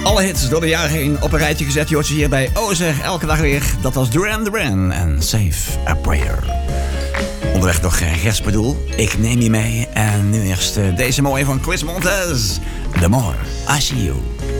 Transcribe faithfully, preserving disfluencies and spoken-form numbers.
Alle hits door de jaren heen op een rijtje gezet. Je hoort ze hier bij Ozer elke dag weer. Dat was Duran Duran en Save a Prayer. Onderweg nog Gersbedoel. Ik neem je mee. En nu eerst deze mooie van Chris Montez. The More I See You.